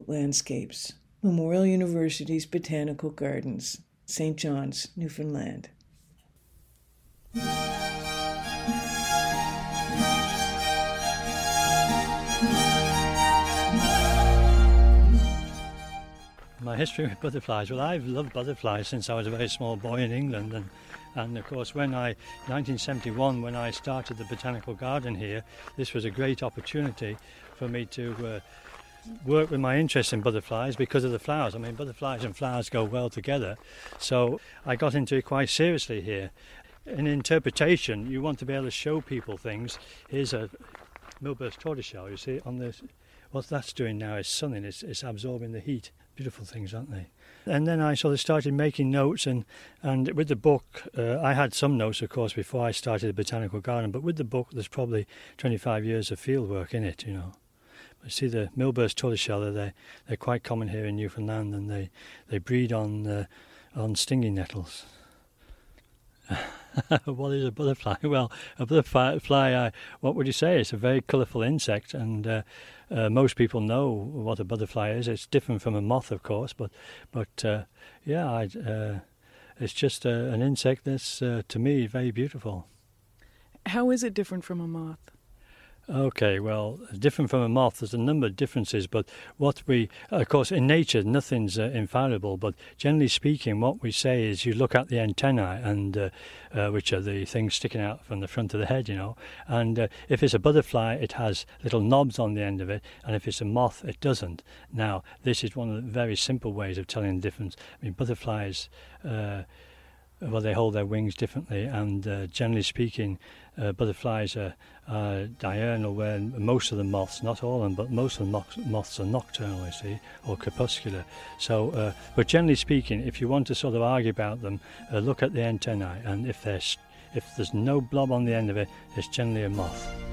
Landscapes, Memorial University's Botanical Gardens, St. John's, Newfoundland. My history with butterflies, well, I've loved butterflies since I was a very small boy in England, and of course 1971, when I started the Botanical Garden here, this was a great opportunity for me to work with my interest in butterflies because of the flowers. I mean, butterflies and flowers go well together, so I got into it quite seriously here. In interpretation, you want to be able to show people things. Here's a Milbur's tortoiseshell, you see, on this. What that's doing now is sunning, it's absorbing the heat. Beautiful things, aren't they? And then I sort of started making notes, and with the book, I had some notes, of course, before I started the Botanical Garden, but with the book, there's probably 25 years of field work in it, you know. But see, the Milbur's tortoiseshell, they're quite common here in Newfoundland, and they breed on stinging nettles. What is a butterfly? Well, a butterfly, what would you say? It's a very colourful insect, and most people know what a butterfly is. It's different from a moth, of course, but it's just an insect that's, to me, very beautiful. How is it different from a moth? Okay, well, different from a moth, there's a number of differences, but of course, in nature, nothing's infallible, but generally speaking, what we say is you look at the antennae, and which are the things sticking out from the front of the head, you know, and if it's a butterfly, it has little knobs on the end of it, and if it's a moth, it doesn't. Now, this is one of the very simple ways of telling the difference. I mean, butterflies, they hold their wings differently, and generally speaking, butterflies are diurnal, where most of the moths, not all of them, but most of the moths are nocturnal, you see, or crepuscular. So, but generally speaking, if you want to sort of argue about them, look at the antennae, and if there's no blob on the end of it, it's generally a moth.